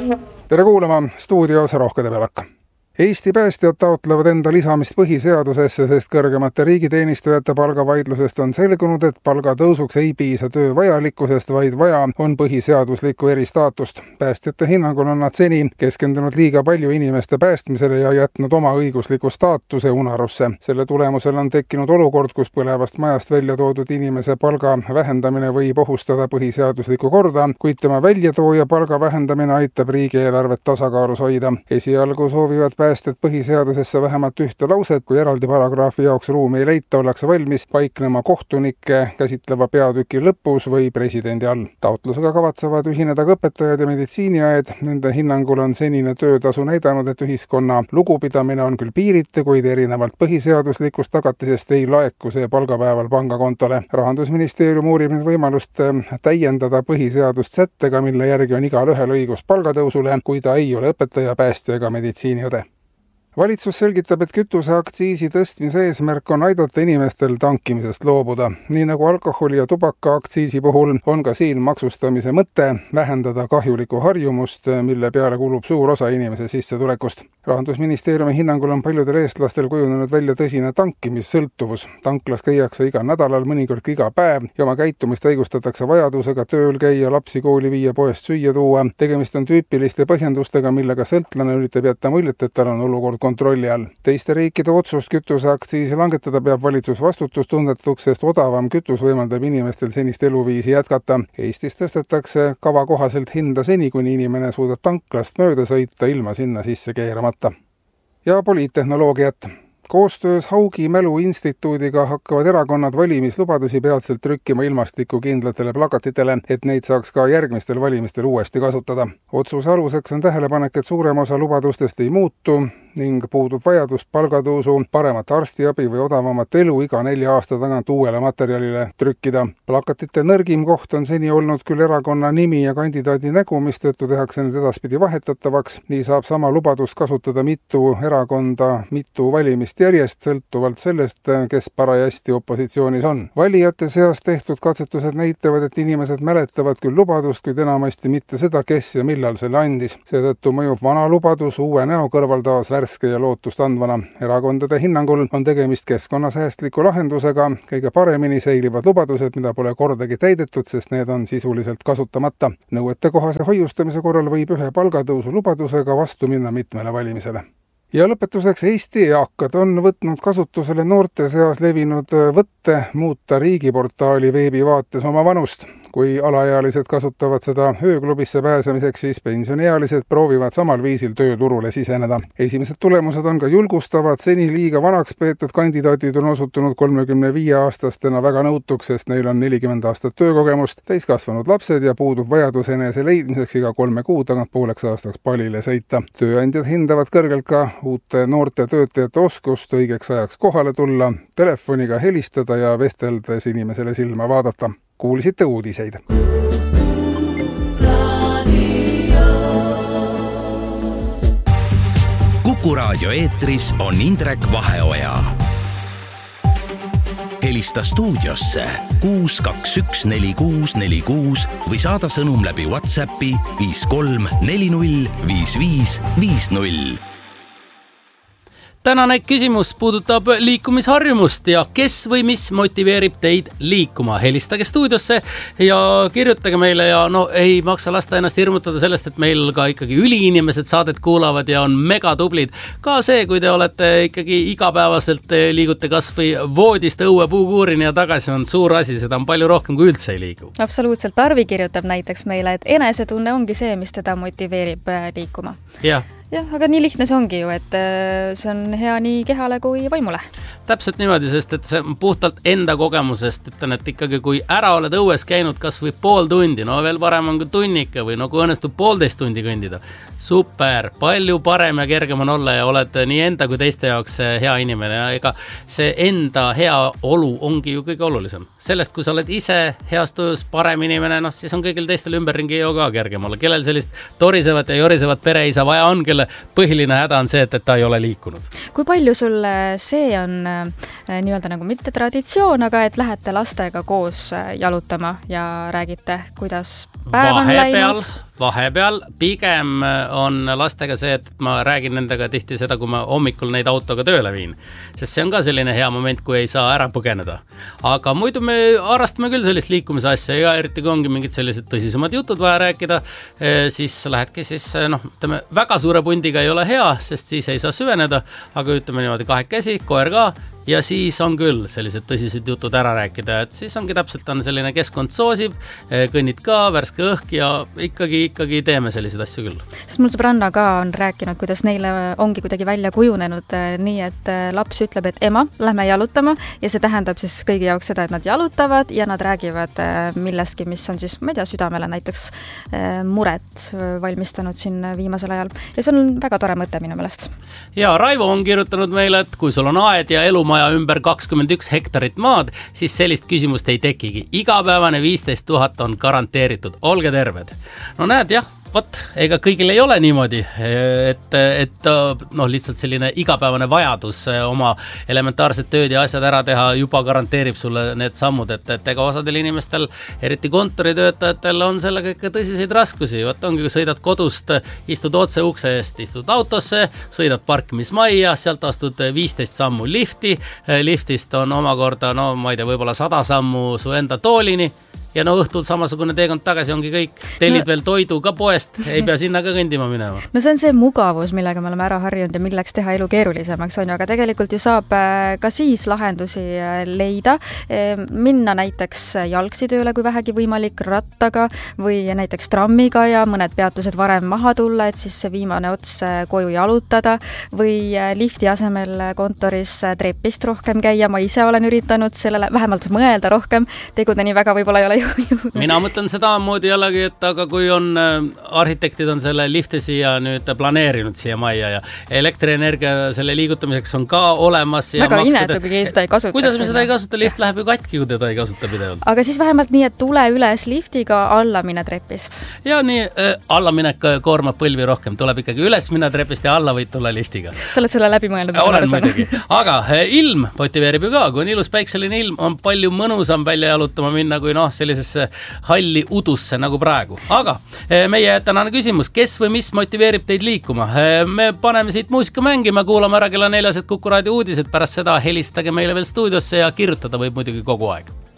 Tere kuulama, stuudios Rohke Debelak. Eesti päästjad taotlevad enda lisamist põhiseadusesse, sest kõrgemate riigiteenistujate palgavaidlusest on selgunud, et palgatõusuks ei piisa töö vajalikkusest, vaid vaja on põhiseaduslikku eristaatust. Päästjate hinnangul on nad seni keskendunud liiga palju inimeste päästmisele ja jätnud oma õigusliku staatuse unarusse. Selle tulemusel on tekkinud olukord, kus põlevast majast välja toodud inimese palga vähendamine võib ohustada põhiseaduslikku korda, kuid tema väljatooja palga vähendamine aitab riigieelarvet tasakaalus hoida. Esialgu soovivad päästjad põhiseadusesse vähemalt ühte lauset, kui eraldi paragrahvi jaoks ruumi ei leita, ollakse valmis paiknema kohtunikke käsitleva peatüki lõpus või presidendi all. Taotlusega kavatsevad ühineda ka õpetajad ja meditsiiniajad. Nende hinnangul on senine töötasu näidanud, et ühiskonna lugupidamine on küll piiriti, kuid erinevalt põhiseaduslikust tagatisest ei laeku see palgapäeval pangakontole. Rahandusministeerium uurib nüüd võimalust täiendada põhiseadust sättega, mille järgi on igalühel õigus palgatõusule, kui ta ei ole õpetaja, päästja ega meditsiiniõde. Valitsus selgitab, et kütuseaktsiisi tõstmise eesmärk on aidata inimestel tankimisest loobuda. Nii nagu alkoholi ja tubaka aktsiisi puhul on ka siin maksustamise mõte vähendada kahjulikku harjumust, mille peale kulub suur osa inimese sissetulekust. Rahandusministeeriumi hinnangul on paljudel eestlastel kujunenud välja tõsine tankimissõltuvus. Tanklas käiakse iga nädalal, mõnikord iga päev ja oma käitumist õigustatakse vajadusega tööl käia, lapsi kooli viia, poest süüa tuua. Tegemist on tüüpiliste põhjendustega, millega sõltlane üritab jätta muljet, et tal on olukord kontrolli all. Teiste riikide otsust kütuseaktsiisi langetada peab valitsus vastutustundetuks, sest odavam kütus võimaldab inimestel senist eluviisi jätkata. Eestis tõstetakse kava kohaselt hinda seni, kuni inimene suudab tanklast mööda sõita ilma sinna sisse keeramata. Ja poliittehnoloogiat. Koostöös Haugi Mäluinstituudiga hakkavad erakonnad valimislubadusi peatselt trükkima ilmastikukindlatele plakatitele, et neid saaks ka järgmistel valimistel uuesti kasutada. Otsuse aluseks on tähelepanek, et suurem osa lubadustest ei muutu ning puudub vajadus palgatõusu, paremat arstiabi või odavamat elu iga 4 aasta tagant uuele materjalile trükkida. Plakatite nõrgim koht on seni olnud küll erakonna nimi ja kandidaadi nägu, mistõttu tehakse need edaspidi vahetatavaks. Nii saab sama lubadust kasutada mitu erakonda, mitu valimist järjest, sõltuvalt sellest, kes parajasti opositsioonis on. Valijate seas tehtud katsetused näitavad, et inimesed mäletavad küll lubadust, kuid enamasti mitte seda, kes ja millal selle andis. Seetõttu mõjub vana lubadus uue näo kõrval taas värske ja lootust andvana. Erakondade hinnangul on tegemist keskkonnasäästliku lahendusega. Kõige paremini säilivad lubadused, mida pole kordagi täidetud, sest need on sisuliselt kasutamata. Nõuetekohase hoiustamise korral võib ühe palgatõusu lubadusega vastu minna mitmele valimisele. Ja lõpetuseks Eesti eakad on võtnud kasutusele noorte seas levinud võtte muuta riigiportaali veebivaates oma vanust. Kui alaealised kasutavad seda ööklubisse pääsemiseks, siis pensioniealised proovivad samal viisil tööturule siseneda. Esimesed tulemused on ka julgustavad. Seni liiga vanaks peetud kandidaatid on osutunud 35-aastastena väga nõutuks, sest neil on 40 aastat töökogemust, täiskasvanud lapsed ja puudub vajadus enese leidmiseks iga 3 kuu tagant pooleks aastaks palile sõita. Tööandjad hindavad kõrgelt ka uute noorte töötajate oskust õigeks ajaks kohale tulla, telefoniga helistada ja vesteldes inimesele silma vaadata. Kuulsite uudiseid. Kuku raadio eetris on Indrek Vaheoja. Helista stuudiosse 6214646 või saada sõnum läbi WhatsAppi 53405550. Tänane küsimus puudutab liikumisharjumust ja kes või mis motiveerib teid liikuma. Helistage stuudiosse ja kirjutage meile ja ei maksa lasta ennast hirmutada sellest, et meil ka ikkagi üliinimesed saadet kuulavad ja on mega tublid. Ka see, kui te olete ikkagi igapäevaselt liigute kas või voodist õue puukuurini ja tagasi, on suur asi, seda on palju rohkem kui üldse ei liigu. Absoluutselt, Tarvi kirjutab näiteks meile, et enesetunne ongi see, mis teda motiveerib liikuma. Jah, aga nii lihtne see ongi ju, et see on hea nii kehale kui vaimule. Täpselt niimoodi, sest et see puhtalt enda kogemusest ütlen, et ikkagi kui ära oled õues käinud kas või pool tundi, veel parem on kui tunnike või kui õnnestub 1,5 tundi kõndida. Super, palju parem ja kergem on olla ja oled nii enda kui teiste jaoks hea inimene. Ega see enda hea olu ongi ju kõige olulisem. Sellest, kui sa oled ise heas tujus parem inimene, siis on kõigil teistel ümberringi ju ka kergem olla. Kellel sellist torisevat ja jorisevat pereisa vaja on, kelle põhiline häda on see, et ta ei ole liikunud. Kui palju sul see on nii-öelda nagu mitte traditsioon, aga et lähete lastega koos jalutama ja räägite, kuidas päev on läinud? vahepeal pigem on lastega see, et ma räägin nendega tihti seda, kui ma hommikul neid autoga tööle viin. Sest see on ka selline hea moment, kui ei saa ära põgeneda. Aga muidu me harrastame küll sellist liikumise asja ja eriti kui ongi mingid sellised tõsisemad jutud vaja rääkida, siis lähedki ütleme, väga suure pundiga ei ole hea, sest siis ei saa süveneda, aga ütleme niimoodi 2 käsi, koer ka, ja siis on küll sellised tõsised jutud ära rääkida, et siis ongi täpselt on selline keskkond soosib, kõnnid ka, värske õhk ja ikkagi teeme selliseid asju küll. Sest mul sõbranna ka on rääkinud, kuidas neile ongi kuidagi välja kujunenud nii, et laps ütleb, et ema, lähme jalutama ja see tähendab siis kõigi jaoks seda, et nad jalutavad ja nad räägivad millestki, mis on siis, ma ei tea, südamele näiteks muret valmistanud siin viimasel ajal. Ja see on väga tore mõte minu meelest. Ja Raivo on kirjutanud meile, et kui sul on aed ja elumaja ümber 21 hektarit maad, siis sellist küsimust ei tekigi. Igapäevane 15 000 on garanteeritud. Olge terved. No näed, jah, ega kõigil ei ole niimoodi, et lihtsalt selline igapäevane vajadus oma elementaarset tööd ja asjad ära teha juba garanteerib sulle need sammud, et ega osadel inimestel, eriti kontoritöötajatel on sellega ikka tõsiseid raskusi. Ongi, kui sõidad kodust, istud otse ukse eest, istud autosse, sõidad parkimismajja, sealt astud 15 sammu lifti, liftist on omakorda, ma ei tea, võib-olla 100 sammu su enda toolini, ja õhtul samasugune teekond tagasi ongi kõik. Tellid veel toidu ka poest, ei pea sinna ka kõndima minema. No see on see mugavus, millega me oleme ära harjunud ja milleks teha elu keerulisemaks on ju, aga tegelikult ju saab ka siis lahendusi leida. Minna näiteks jalgsi tööle, kui vähegi võimalik, rattaga või näiteks trammiga ja mõned peatused varem maha tulla, et siis see viimane ots koju jalutada või lifti asemel kontoris trepist rohkem käia. Ma ise olen üritanud sellele vähemalt mõelda rohkem, tegude nii väga võib-olla ei ole mina mõtlen seda moodi jällegi, et aga kui on arhitektid on selle lifti siia nüüd planeerinud siia majja ja elektrienergia selle liigutamiseks on ka olemas. Väga inetu, kui seda ei kasuta. Kuidas me seda ei kasuta? Lift läheb ju katki, kui teda ei kasuta pidevalt. Aga siis vähemalt nii, et tule üles liftiga, alla mine trepist. Ja nii, alla minek koormab põlvi rohkem. Tuleb ikkagi üles minna trepist ja alla võid tulla liftiga. Sa oled selle läbi mõelnud. Olen muidugi. Aga ilm motiveerib ju ka. Kui on ilus päikseline ilm, on palju mõnusam välja jalutama minna, kui sellisesse halli udusse nagu praegu. Aga meie tänane küsimus, kes või mis motiveerib teid liikuma? Me paneme siit muusika mängima, kuulame ära kella 4 Kuku raadio uudised, pärast seda helistage meile veel stuudiosse ja kirjutada võib muidugi kogu aeg.